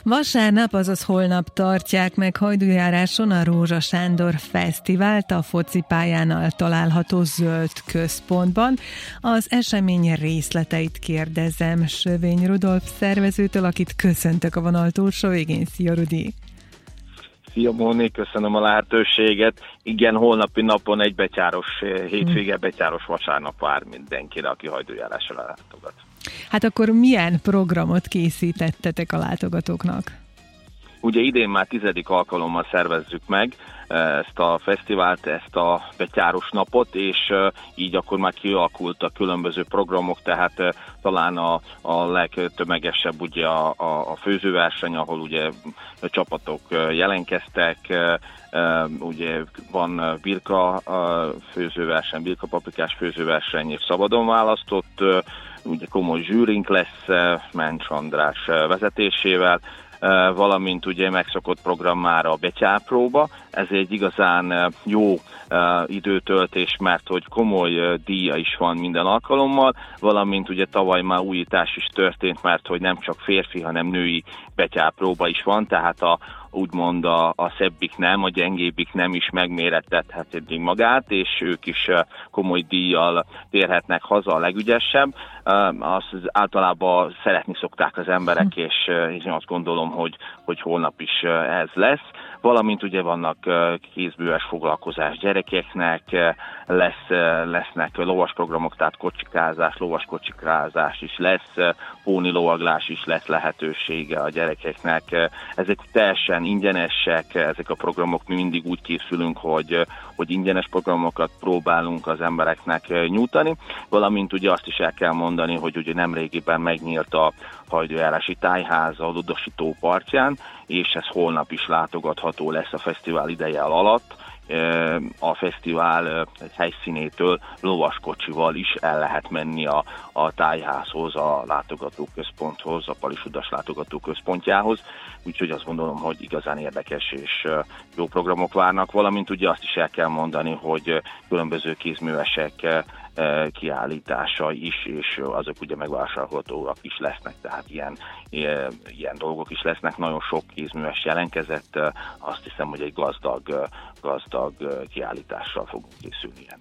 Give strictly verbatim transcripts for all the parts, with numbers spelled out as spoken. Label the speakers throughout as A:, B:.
A: Vasárnap, azaz holnap tartják meg Hajdújáráson a Rózsa Sándor Fesztivált a focipályánál található Zöld Központban. Az esemény részleteit kérdezem Sövény Rudolf szervezőtől, akit köszöntök a vonal túlsó végén. Szia, Rudi!
B: Szia, Móni, köszönöm a lehetőséget. Igen, holnapi napon egy betyáros hétvége, betyáros vasárnap vár mindenkire, aki Hajdújárásra látogat.
A: Hát akkor milyen programot készítettetek a látogatóknak?
B: Ugye idén már tizedik alkalommal szervezzük meg ezt a fesztivált, ezt a betyáros napot, és így akkor már kialakult a különböző programok, tehát talán a, a legtömegesebb ugye a, a, a főzőverseny, ahol ugye a csapatok jelentkeztek, ugye van birka főzőverseny, birka paprikás főzőverseny és szabadon választott, ugye komoly zsűrink lesz Mencs András vezetésével, valamint ugye megszokott program már a betyárpróba. Ez egy igazán jó időtöltés, mert hogy komoly díja is van minden alkalommal, valamint ugye tavaly már újítás is történt, mert hogy nem csak férfi, hanem női betyárpróba is van, tehát a úgymond a, a szebbik nem, a gyengébbik nem is megmérettethetik magát, és ők is komoly díjjal térhetnek haza a legügyesebb. Azt általában szeretni szokták az emberek, és én azt gondolom, hogy, hogy holnap is ez lesz. Valamint ugye vannak kézműves foglalkozás gyerekeknek, lesz, lesznek lovasprogramok, tehát kocsikázás, lovaskocsikázás is lesz, pónilovaglás is lesz lehetősége a gyerekeknek. Ezek teljesen ingyenesek, ezek a programok, mi mindig úgy készülünk, hogy, hogy ingyenes programokat próbálunk az embereknek nyújtani, valamint ugye azt is el kell mondani, hogy ugye nemrégiben megnyílt a Hajdújárási Tájháza a Ludosító partján, és ez holnap is látogatható lesz a fesztivál ideje alatt. A fesztivál helyszínétől lovaskocsival is el lehet menni a, a tájházhoz, a látogatóközponthoz, a Palisudas látogatóközpontjához, úgyhogy azt gondolom, hogy igazán érdekes és jó programok várnak, valamint ugye azt is el kell mondani, hogy különböző kézművesek kiállítása is, és azok ugye megvásárolhatóak is lesznek, tehát ilyen, ilyen, ilyen dolgok is lesznek. Nagyon sok kézműves jelentkezett, azt hiszem, hogy egy gazdag, gazdag kiállítással fogunk készülni ilyen.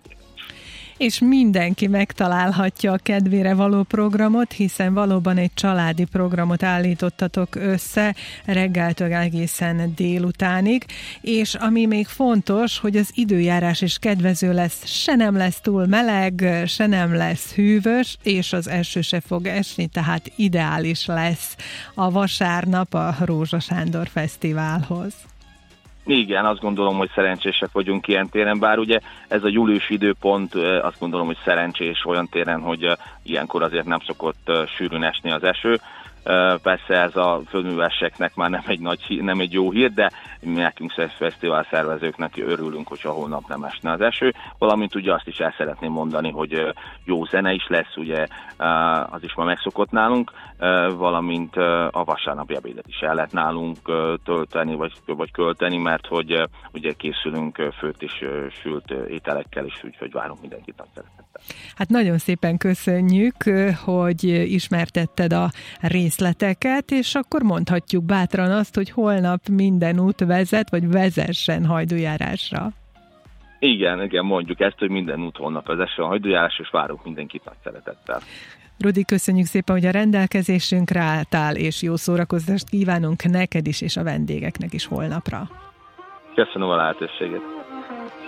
A: És mindenki megtalálhatja a kedvére való programot, hiszen valóban egy családi programot állítottatok össze reggeltől egészen délutánig, és ami még fontos, hogy az időjárás is kedvező lesz, se nem lesz túl meleg, se nem lesz hűvös, és az eső se fog esni, tehát ideális lesz a vasárnap a Rózsa Sándor Fesztiválhoz.
B: Igen, azt gondolom, hogy szerencsések vagyunk ilyen téren, bár ugye ez a július időpont, azt gondolom, hogy szerencsés olyan téren, hogy ilyenkor azért nem szokott sűrűn esni az eső. Persze ez a földműveseknek már nem egy, nagy, nem egy jó hír, de mi nekünk fesztivál szervezőknek örülünk, hogyha holnap nem esne az eső. Valamint ugye azt is el szeretném mondani, hogy jó zene is lesz, ugye az is már megszokott nálunk, valamint a vasárnapi ebédet is el lehet nálunk tölteni, vagy, vagy költeni, mert hogy ugye készülünk főtt és sült ételekkel is, úgyhogy várunk mindenkit nagy szeretettel.
A: Hát nagyon szépen köszönjük, hogy ismertetted a részleteket, és akkor mondhatjuk bátran azt, hogy holnap minden út vezet, vagy vezessen Hajdújárásra.
B: Igen, igen, mondjuk ezt, hogy minden út holnap vezessen Hajdújárásra, és várunk mindenkit nagy szeretettel.
A: Rudi, köszönjük szépen, hogy a rendelkezésünkre álltál, és jó szórakozást kívánunk neked is, és a vendégeknek is holnapra.
B: Köszönöm a lehetőséget.